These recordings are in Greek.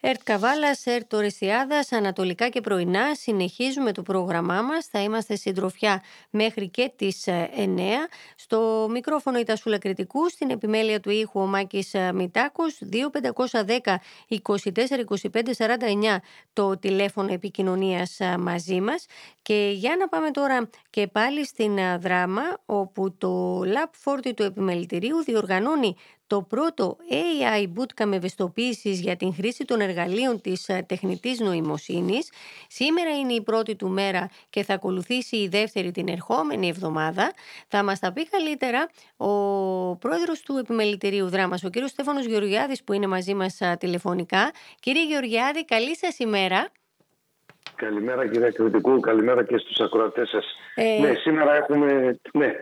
ΕΡΤ Καβάλας, ΕΡΤ Ορεσιάδας, ανατολικά και πρωινά. Συνεχίζουμε το πρόγραμμά μας. Θα είμαστε συντροφιά μέχρι και τις 9. Στο μικρόφωνο η Τασούλα Κρητικού, στην επιμέλεια του ήχου ο Μάκης Μητάκος. 2510 24 25 49 το τηλέφωνο επικοινωνίας μαζί μας. Και για να πάμε τώρα και πάλι στην Δράμα, όπου το Lab 40 του Επιμελητηρίου διοργανώνει το πρώτο AI Bootcamp ευαισθητοποίησης για την χρήση των εργαλείων της τεχνητής νοημοσύνης. Σήμερα είναι η πρώτη του μέρα και θα ακολουθήσει η δεύτερη την ερχόμενη εβδομάδα. Θα μας τα πει καλύτερα ο πρόεδρος του Επιμελητηρίου Δράμας, ο κύριος Στέφανος Γεωργιάδης, που είναι μαζί μας τηλεφωνικά. Κύριε Γεωργιάδη, καλή σας ημέρα. Καλημέρα κύριε Κρητικού, καλημέρα και στους ακροατές σας. Ναι, σήμερα έχουμε... Ναι.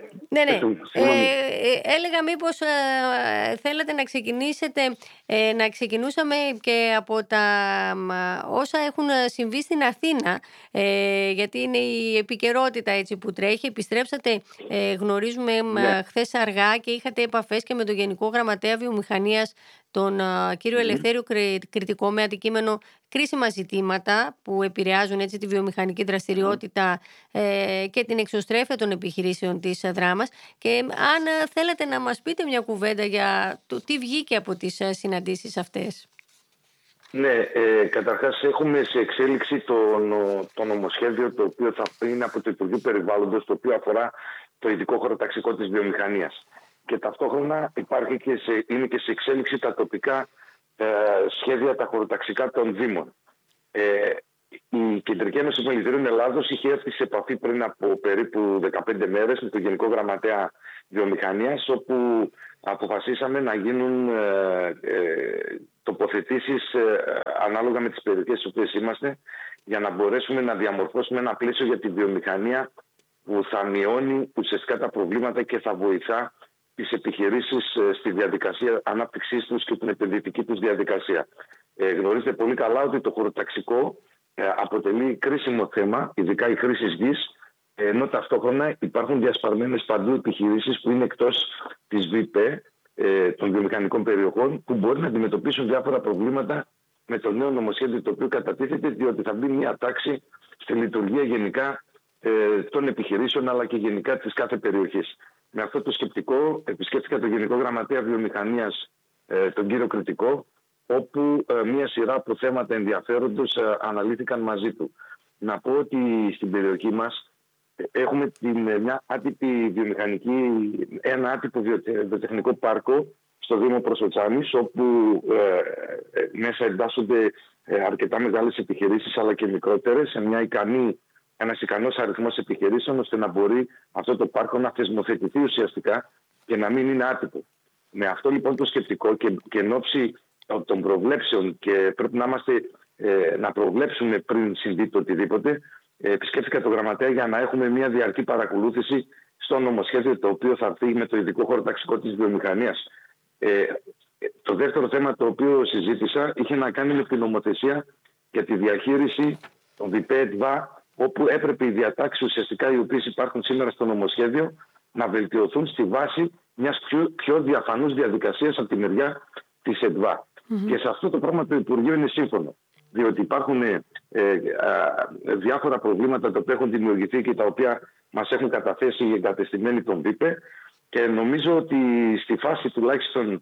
Έλεγα μήπως θέλατε να ξεκινήσετε, να ξεκινούσαμε και από τα όσα έχουν συμβεί στην Αθήνα, γιατί είναι η επικαιρότητα έτσι που τρέχει. Επιστρέψατε, γνωρίζουμε, χθες αργά και είχατε επαφές και με τον Γενικό Γραμματέα Βιομηχανίας, τον κύριο Ελευθέριο Κρητικό, με αντικείμενο κρίσιμα ζητήματα που επηρεάζουν έτσι τη βιομηχανική δραστηριότητα και την εξωστρέφεια των επιχειρήσεων της Δράμας. Και αν θέλετε να μας πείτε μια κουβέντα για το τι βγήκε από τις συναντήσεις αυτές. Ναι, καταρχάς έχουμε σε εξέλιξη το νομοσχέδιο, το οποίο θα είναι από το Υπουργείο Περιβάλλοντος, το οποίο αφορά το ειδικό χωροταξικό της βιομηχανίας. Και ταυτόχρονα είναι και σε εξέλιξη τα τοπικά σχέδια, τα χωροταξικά των Δήμων. Η Κεντρική Ένωση Επιμελητηρίων Ελλάδος είχε έρθει σε επαφή πριν από περίπου 15 μέρες με τον Γενικό Γραμματέα Βιομηχανίας, όπου αποφασίσαμε να γίνουν τοποθετήσεις ανάλογα με τις περιοχές στις οποίες είμαστε, για να μπορέσουμε να διαμορφώσουμε ένα πλαίσιο για τη βιομηχανία που θα μειώνει ουσιαστικά τα προβλήματα και θα βοηθά τις επιχειρήσεις στη διαδικασία ανάπτυξής τους και την επενδυτική τους διαδικασία. Γνωρίζετε πολύ καλά ότι το χωροταξικό αποτελεί κρίσιμο θέμα, ειδικά η χρήση γης, ενώ ταυτόχρονα υπάρχουν διασπαρμένες παντού επιχειρήσεις που είναι εκτός της ΒΠΕ, των βιομηχανικών περιοχών, που μπορεί να αντιμετωπίσουν διάφορα προβλήματα με το νέο νομοσχέδιο το οποίο κατατίθεται, διότι θα μπει μια τάξη στη λειτουργία γενικά των επιχειρήσεων, αλλά και γενικά της κάθε περιοχής. Με αυτό το σκεπτικό επισκέφθηκα τον Γενικό Γραμματέα Βιομηχανίας, τον κύριο Κρητικό, όπου μια σειρά από θέματα ενδιαφέροντος αναλύθηκαν μαζί του. Να πω ότι στην περιοχή μας έχουμε μια άτυπη ένα άτυπο βιοτεχνικό πάρκο στο Δήμο Προσοτσάνης, όπου μέσα εντάσσονται αρκετά μεγάλες επιχειρήσεις αλλά και μικρότερες, σε ένας ικανός αριθμός επιχειρήσεων, ώστε να μπορεί αυτό το πάρκο να θεσμοθετηθεί ουσιαστικά και να μην είναι άτυπο. Με αυτό λοιπόν το σκεπτικό και εν ώψη των προβλέψεων, και πρέπει να προβλέψουμε πριν συμβεί το οτιδήποτε, επισκέφθηκα τον Γραμματέα για να έχουμε μια διαρκή παρακολούθηση στο νομοσχέδιο το οποίο θα έρθει με το ειδικό χωροταξικό της βιομηχανίας. Το δεύτερο θέμα το οποίο συζήτησα είχε να κάνει με την νομοθεσία για τη διαχείριση των ΒΠΕ-ΕΤΒΑ, όπου έπρεπε οι διατάξεις ουσιαστικά οι οποίες υπάρχουν σήμερα στο νομοσχέδιο να βελτιωθούν στη βάση μιας πιο διαφανούς διαδικασίας από τη μεριά της ΕΤΒΑ. Και σε αυτό το πράγμα το Υπουργείο είναι σύμφωνο. Διότι υπάρχουν διάφορα προβλήματα τα οποία έχουν δημιουργηθεί και τα οποία μας έχουν καταθέσει οι εγκατεστημένοι των ΒΠΕ, και νομίζω ότι στη φάση τουλάχιστον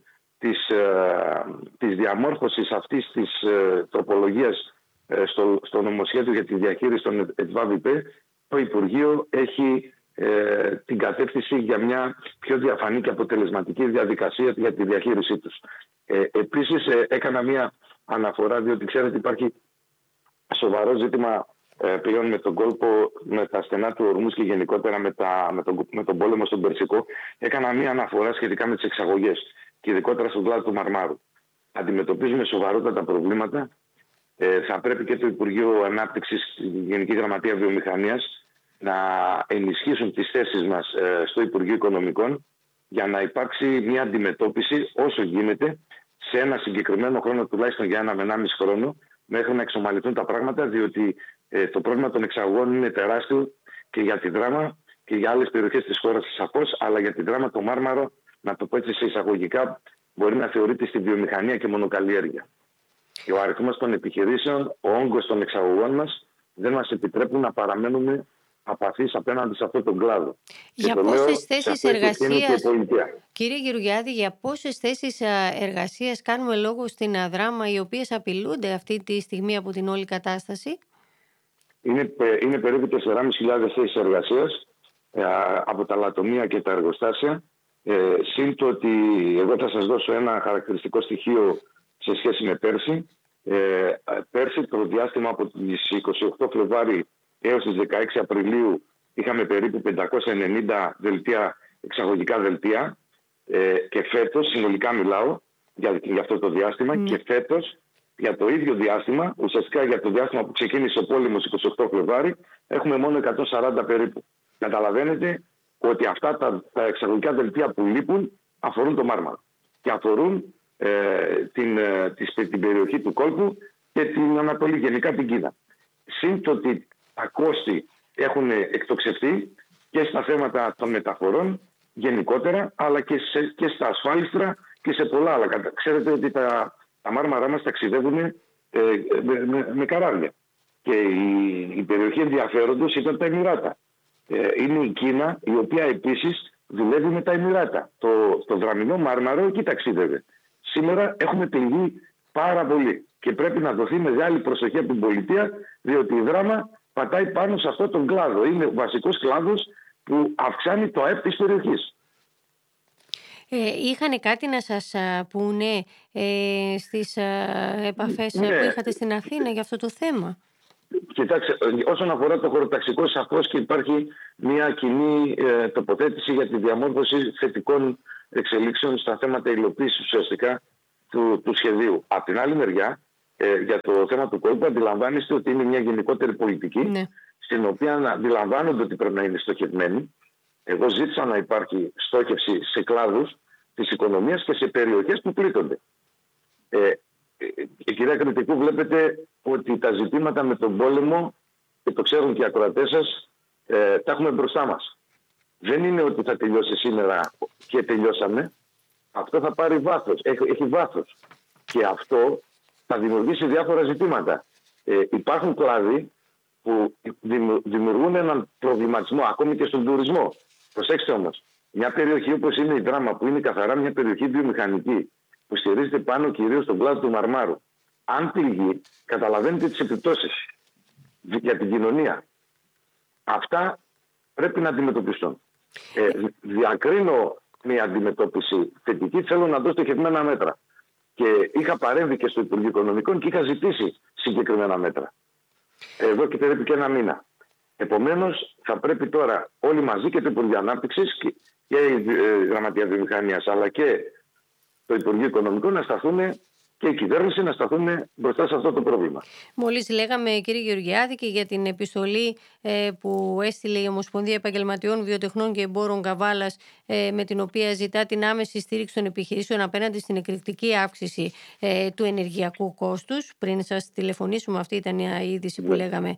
της διαμόρφωσης αυτής της τροπολογίας στο νομοσχέδιο για τη διαχείριση των ΕΤΒΑ-ΒΠΕ, το Υπουργείο έχει την κατεύθυνση για μια πιο διαφανή και αποτελεσματική διαδικασία για τη διαχείρισή τους. Επίσης έκανα μια αναφορά, διότι ξέρετε υπάρχει σοβαρό ζήτημα πλέον με τον κόλπο, με τα στενά του Ορμούς και γενικότερα με τον πόλεμο στον Περσικό. Έκανα μια αναφορά σχετικά με τις εξαγωγές και ειδικότερα στον κλάδο του Μαρμάρου. Αντιμετωπίζουμε σοβαρότατα προβλήματα. Θα πρέπει και το Υπουργείο Ανάπτυξης και η Γενική Γραμματεία Βιομηχανίας να ενισχύσουν τις θέσεις μας στο Υπουργείο Οικονομικών, για να υπάρξει μια αντιμετώπιση όσο γίνεται σε ένα συγκεκριμένο χρόνο, τουλάχιστον για 1 με 1,5 χρόνο, μέχρι να εξομαλυνθούν τα πράγματα, διότι το πρόβλημα των εξαγωγών είναι τεράστιο και για τη Δράμα και για άλλες περιοχές της χώρας σαφώς, αλλά για τη Δράμα το Μάρμαρο, να το πω έτσι σε εισαγωγικά, μπορεί να θεωρείται στη βιομηχανία και μονοκαλλιέργεια. Και ο αριθμός των επιχειρήσεων, ο όγκος των εξαγωγών μας δεν μας επιτρέπουν να παραμένουμε απαθείς απέναντι σε αυτόν τον κλάδο. Για Και το πόσες λέω, θέσεις σε αυτό ευθύνη και η εργασίας, πολιτεία. κύριε Γεωργιάδη, για πόσες θέσεις εργασίας κάνουμε λόγο στην Δράμα, οι οποίες απειλούνται αυτή τη στιγμή από την όλη κατάσταση? Είναι περίπου 4.500 θέσεις εργασίας από τα λατομεία και τα εργοστάσια. Συν το ότι εγώ θα σας δώσω ένα χαρακτηριστικό στοιχείο σε σχέση με πέρσι. Πέρσι το διάστημα από τις 28 Φλεβάρι έως τις 16 Απριλίου είχαμε περίπου 590 εξαγωγικά δελτία και φέτος, συνολικά μιλάω για αυτό το διάστημα, και φέτος για το ίδιο διάστημα, ουσιαστικά για το διάστημα που ξεκίνησε ο πόλεμος 28 Φλεβάρι, έχουμε μόνο 140 περίπου. Καταλαβαίνετε ότι αυτά τα εξαγωγικά δελτία που λείπουν αφορούν το Μάρμαρο και αφορούν την περιοχή του κόλπου και την Ανατολή, γενικά την Κίνα. Συν το ότι τα κόστη έχουν εκτοξευτεί και στα θέματα των μεταφορών γενικότερα, αλλά και στα ασφάλιστρα και σε πολλά άλλα. Ξέρετε ότι τα Μάρμαρά μας ταξιδεύουν με καράβια. Και η περιοχή ενδιαφέροντος ήταν τα Εμιράτα. Είναι η Κίνα, η οποία επίσης δουλεύει με τα Εμιράτα. Το δραμηνό Μάρμαρο εκεί ταξίδευε. Σήμερα έχουμε πληγεί πάρα πολύ και πρέπει να δοθεί μεγάλη προσοχή από την πολιτεία, διότι η Δράμα πατάει πάνω σε αυτόν τον κλάδο. Είναι ο βασικός κλάδος που αυξάνει το ΑΕΠ της περιοχής. Είχαν κάτι να σας πούνε στις επαφές που είχατε στην Αθήνα για αυτό το θέμα? Κοιτάξτε, όσον αφορά το χωροταξικό, σαφώς και υπάρχει μια κοινή τοποθέτηση για τη διαμόρφωση θετικών εξελίξεων στα θέματα υλοποίησης ουσιαστικά του σχεδίου. Από την άλλη μεριά, για το θέμα του κόλπου, αντιλαμβάνεστε ότι είναι μια γενικότερη πολιτική, στην οποία αντιλαμβάνονται ότι πρέπει να είναι στοχευμένη. Εγώ ζήτησα να υπάρχει στόχευση σε κλάδους της οικονομίας και σε περιοχές που πλήττονται. Κυρία Κρητικού, βλέπετε ότι τα ζητήματα με τον πόλεμο, και το ξέρουν και οι ακροατές σας, τα έχουμε μπροστά μας. Δεν είναι ότι θα τελειώσει σήμερα και τελειώσαμε. Αυτό θα πάρει βάθος, έχει βάθος. Και αυτό θα δημιουργήσει διάφορα ζητήματα. Υπάρχουν κλάδοι που δημιουργούν έναν προβληματισμό ακόμη και στον τουρισμό. Προσέξτε όμως, μια περιοχή όπως είναι η Δράμα, που είναι καθαρά μια περιοχή βιομηχανική, που στηρίζεται πάνω κυρίως στον κλάδο του Μαρμάρου, αν πληγεί, καταλαβαίνετε τις επιπτώσεις για την κοινωνία. Αυτά πρέπει να αντιμετωπιστούν. Διακρίνω μια αντιμετώπιση θετική, θέλω να δω στοχευμένα μέτρα. Και είχα παρέμβει και στο Υπουργείο Οικονομικών και είχα ζητήσει συγκεκριμένα μέτρα. Εδώ και περίπου και ένα μήνα. Επομένως, θα πρέπει τώρα όλοι μαζί, και το Υπουργείο Ανάπτυξης και η Γραμματεία Βιομηχανίας, αλλά και το Υπουργείο Οικονομικών να σταθούν, και η κυβέρνηση να σταθούν μπροστά σε αυτό το πρόβλημα. Μόλις λέγαμε, κύριε Γεωργιάδη, και για την επιστολή που έστειλε η Ομοσπονδία Επαγγελματιών Βιοτεχνών και Εμπόρων Καβάλας, με την οποία ζητά την άμεση στήριξη των επιχειρήσεων απέναντι στην εκρηκτική αύξηση του ενεργειακού κόστους. Πριν σας τηλεφωνήσουμε, αυτή ήταν μια είδηση που λέγαμε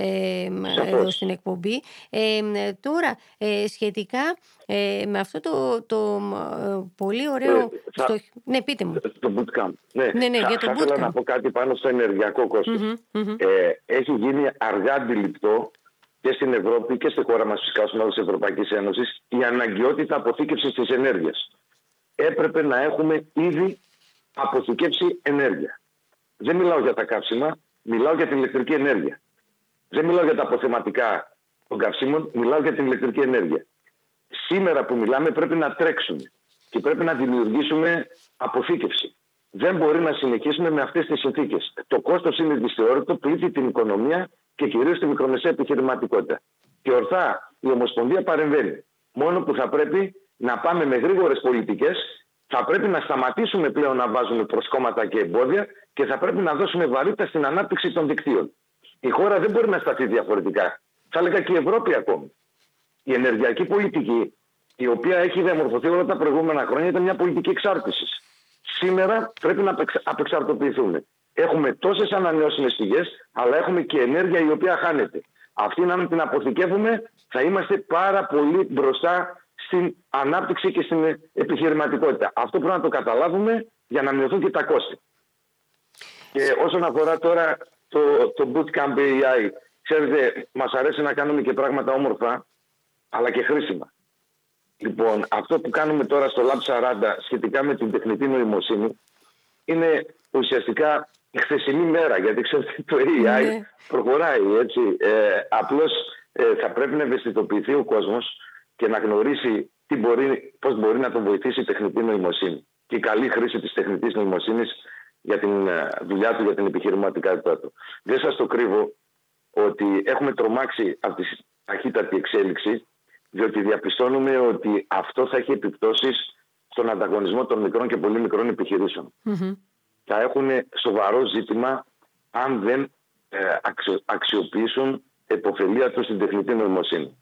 εδώ στην εκπομπή. Τώρα, σχετικά με αυτό το πολύ ωραίο... Ναι, πείτε μου. Το bootcamp. Ναι, για το θα ήθελα να πω κάτι πάνω στο ενεργειακό κόστος. Έχει γίνει αργά αντιληπτό και στην Ευρώπη και στη χώρα μας, φυσικά ως μέλος της Ευρωπαϊκής Ένωσης, η αναγκαιότητα αποθήκευσης της ενέργειας. Έπρεπε να έχουμε ήδη αποθηκεύσει ενέργεια. Δεν μιλάω για τα καύσιμα, μιλάω για την ηλεκτρική ενέργεια. Δεν μιλάω για τα αποθεματικά των καυσίμων, μιλάω για την ηλεκτρική ενέργεια. Σήμερα που μιλάμε πρέπει να τρέξουμε και πρέπει να δημιουργήσουμε αποθήκευση. Δεν μπορεί να συνεχίσουμε με αυτές τις συνθήκες. Το κόστος είναι δυσθεώρητο, πλήττει την οικονομία και κυρίως τη μικρομεσαία επιχειρηματικότητα. Και ορθά η Ομοσπονδία παρεμβαίνει. Μόνο που θα πρέπει να πάμε με γρήγορες πολιτικές, θα πρέπει να σταματήσουμε πλέον να βάζουμε προσκόμματα και εμπόδια και θα πρέπει να δώσουμε βαρύτητα στην ανάπτυξη των δικτύων. Η χώρα δεν μπορεί να σταθεί διαφορετικά. Θα έλεγα και η Ευρώπη ακόμη. Η ενεργειακή πολιτική, η οποία έχει διαμορφωθεί όλα τα προηγούμενα χρόνια, ήταν μια πολιτική εξάρτησης. Σήμερα πρέπει να απεξαρτοποιηθούμε. Έχουμε τόσες ανανεώσιμες πηγές, αλλά έχουμε και ενέργεια η οποία χάνεται. Αυτή, αν την αποθηκεύουμε, θα είμαστε πάρα πολύ μπροστά στην ανάπτυξη και στην επιχειρηματικότητα. Αυτό πρέπει να το καταλάβουμε για να μειωθούν και τα κόστη. Και όσον αφορά τώρα το Bootcamp AI, ξέρετε, μας αρέσει να κάνουμε και πράγματα όμορφα, αλλά και χρήσιμα. Λοιπόν, αυτό που κάνουμε τώρα στο Lab 40 σχετικά με την τεχνητή νοημοσύνη είναι ουσιαστικά η χθεσινή μέρα, γιατί ξέρετε το AI προχωράει, έτσι. Απλώς θα πρέπει να ευαισθητοποιηθεί ο κόσμος και να γνωρίσει πώς μπορεί να τον βοηθήσει η τεχνητή νοημοσύνη και η καλή χρήση της τεχνητής νοημοσύνης για την δουλειά του, για την επιχειρηματικότητά του. Δεν σας το κρύβω ότι έχουμε τρομάξει από τη ταχύτατη εξέλιξη, διότι διαπιστώνουμε ότι αυτό θα έχει επιπτώσεις στον ανταγωνισμό των μικρών και πολύ μικρών επιχειρήσεων. Θα έχουν σοβαρό ζήτημα αν δεν αξιοποιήσουν επωφελία τους στην τεχνητή νοημοσύνη.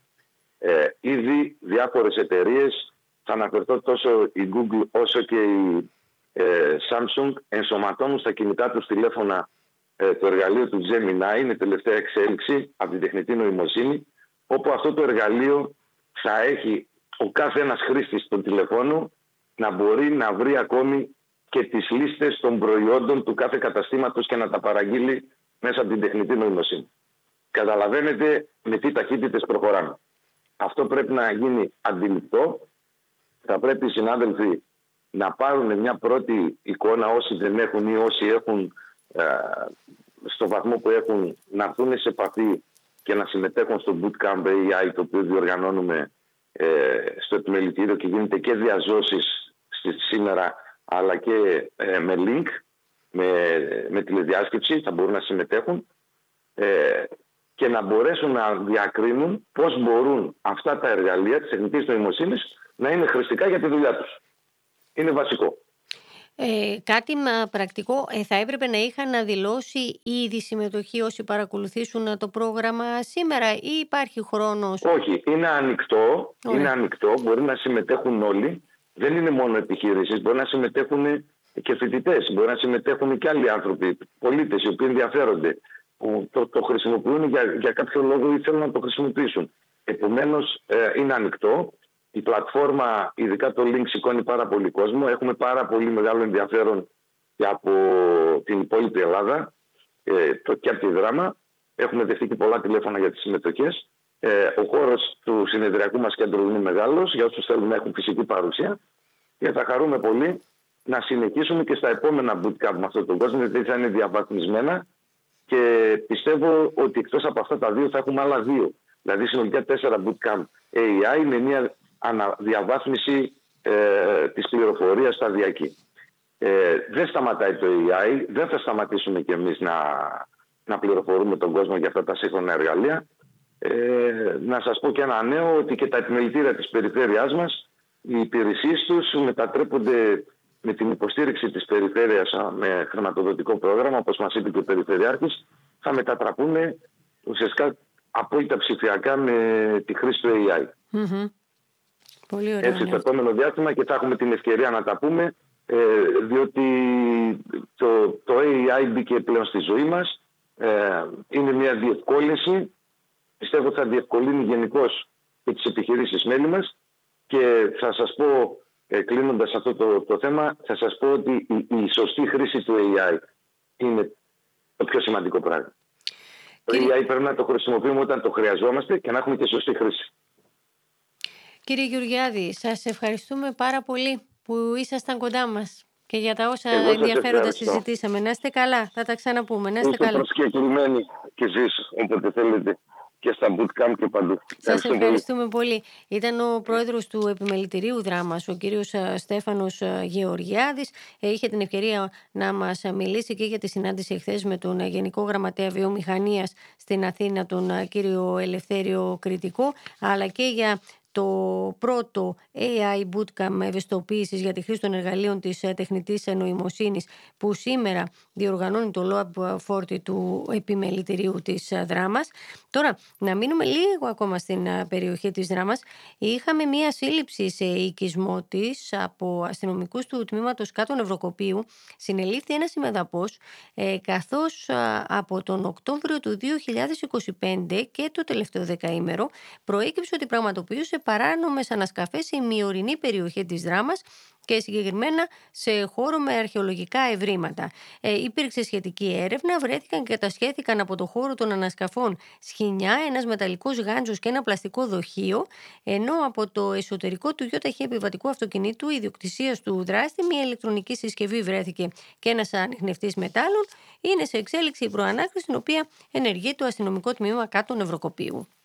Ήδη διάφορες εταιρείες, θα αναφερθώ τόσο η Google όσο και η Samsung, ενσωματώνουν στα κινητά τους τηλέφωνα το εργαλείο του Gemini, είναι τελευταία εξέλιξη από την τεχνητή νοημοσύνη, όπου αυτό το εργαλείο θα έχει ο κάθε ένας χρήστης των τηλεφώνου να μπορεί να βρει ακόμη και τις λίστες των προϊόντων του κάθε καταστήματος και να τα παραγγείλει μέσα από την τεχνητή νοημοσύνη. Καταλαβαίνετε με τι ταχύτητες προχωράμε. Αυτό πρέπει να γίνει αντιληπτό. Θα πρέπει οι συνάδελφοι να πάρουν μια πρώτη εικόνα, όσοι δεν έχουν ή όσοι έχουν στο βαθμό που έχουν, να έρθουν σε επαφή και να συμμετέχουν στο Bootcamp AI, το οποίο διοργανώνουμε στο επιμελητήριο και γίνεται και διαζώσεις σήμερα, αλλά και με link, με τηλεδιάσκεψη, θα μπορούν να συμμετέχουν και να μπορέσουν να διακρίνουν πώς μπορούν αυτά τα εργαλεία της τεχνητής νοημοσύνης να είναι χρηστικά για τη δουλειά τους. Είναι βασικό. Κάτι πρακτικό, θα έπρεπε να είχαν δηλώσει ήδη συμμετοχή όσοι παρακολουθήσουν το πρόγραμμα σήμερα ή υπάρχει χρόνος? Όχι, είναι ανοιχτό, μπορεί να συμμετέχουν όλοι. Δεν είναι μόνο επιχειρήσεις, μπορεί να συμμετέχουν και φοιτητές, μπορεί να συμμετέχουν και άλλοι άνθρωποι, πολίτες οι οποίοι ενδιαφέρονται, που το χρησιμοποιούν για κάποιο λόγο ή θέλουν να το χρησιμοποιήσουν. Επομένως είναι ανοιχτό. Η πλατφόρμα, ειδικά το link, σηκώνει πάρα πολύ κόσμο. Έχουμε πάρα πολύ μεγάλο ενδιαφέρον και από την υπόλοιπη Ελλάδα και από τη Δράμα. Έχουμε δεχτεί και πολλά τηλέφωνα για τις συμμετοχές. Ο χώρος του συνεδριακού μας κέντρου είναι μεγάλος για όσους θέλουν να έχουν φυσική παρουσία και θα χαρούμε πολύ να συνεχίσουμε και στα επόμενα bootcamp με αυτόν τον κόσμο, γιατί θα είναι διαβαθμισμένα και πιστεύω ότι εκτός από αυτά τα δύο θα έχουμε άλλα δύο. Δηλαδή συνολικά 4 bootcamp AI με μια αναδιαβάθμιση της πληροφορίας σταδιακή. Δεν σταματάει το AI, δεν θα σταματήσουμε κι εμείς να πληροφορούμε τον κόσμο για αυτά τα σύγχρονα εργαλεία. Να σας πω και ένα νέο, ότι και τα επιμελητήρια της περιφέρειάς μας, οι υπηρεσίες τους μετατρέπονται με την υποστήριξη της περιφέρειας με χρηματοδοτικό πρόγραμμα, όπως μας είπε και ο Περιφερειάρχης, θα μετατραπούν ουσιαστικά απόλυτα ψηφιακά με τη χρήση του AI. Πολύ ωραία. Έτσι, στο επόμενο διάστημα, και θα έχουμε την ευκαιρία να τα πούμε, διότι το AI μπήκε πλέον στη ζωή μας. Είναι μια διευκόλυνση. Πιστεύω ότι θα διευκολύνει γενικώς και τις επιχειρήσεις μέλη μας. Και θα σας πω, κλείνοντας αυτό το θέμα, θα σας πω ότι η σωστή χρήση του AI είναι το πιο σημαντικό πράγμα. Το AI πρέπει να το χρησιμοποιούμε όταν το χρειαζόμαστε και να έχουμε και σωστή χρήση. Κύριε Γεωργιάδη, σας ευχαριστούμε πάρα πολύ που ήσασταν κοντά μας και για τα όσα ενδιαφέροντα συζητήσαμε. Να είστε καλά, θα τα ξαναπούμε. Να είστε καλά. Είστε προσκεκλημένοι κι εσείς όποτε θέλετε και στα bootcamp και παντού. Σας ευχαριστούμε πολύ. Ήταν ο πρόεδρος του Επιμελητηρίου Δράμας, ο κύριος Στέφανος Γεωργιάδης. Είχε την ευκαιρία να μας μιλήσει και για τη συνάντηση εχθές με τον Γενικό Γραμματέα Βιομηχανίας στην Αθήνα, τον κύριο Ελευθέριο Κρητικό, αλλά και για το πρώτο AI Bootcamp ευαισθητοποίησης για τη χρήση των εργαλείων της τεχνητής νοημοσύνης που σήμερα διοργανώνει το Lab 40 του Επιμελητηρίου της Δράμας. Τώρα, να μείνουμε λίγο ακόμα στην περιοχή της Δράμας. Είχαμε μία σύλληψη σε οικισμό της από αστυνομικούς του τμήματος Κάτων Ευρωκοπίου. Συνελήφθη ένας ημεδαπός, καθώς από τον Οκτώβριο του 2025 και το τελευταίο δεκαήμερο προέκυψε ότι πραγματοποιούσε παράνομες ανασκαφές σε ημιορεινή περιοχή της Δράμας και συγκεκριμένα σε χώρο με αρχαιολογικά ευρήματα. Υπήρξε σχετική έρευνα, βρέθηκαν και κατασχέθηκαν από το χώρο των ανασκαφών σχοινιά, ένας μεταλλικός γάντζος και ένα πλαστικό δοχείο, ενώ από το εσωτερικό του ΙΧ επιβατικού αυτοκινήτου ιδιοκτησίας του δράστη μια ηλεκτρονική συσκευή βρέθηκε και ένας ανιχνευτής μετάλλων. Είναι σε εξέλιξη η προανάκριση, στην οποία ενεργεί το αστυνομικό τμήμα Κάτω Νευροκοπείου.